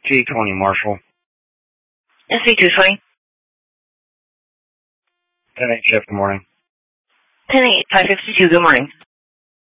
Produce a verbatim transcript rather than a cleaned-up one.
T twenty Marshall. S V two twenty. ten eight shift, good morning. ten eight, five fifty-two, good morning.